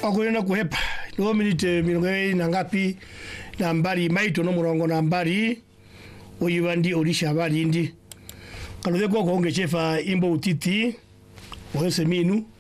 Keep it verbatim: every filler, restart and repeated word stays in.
akwena kuhepa no minute minongwe na ngapi na mbali maito no murongo na mbali oyibandi olisha abali ndi kalode ko konge chefa imbo utiti wese minu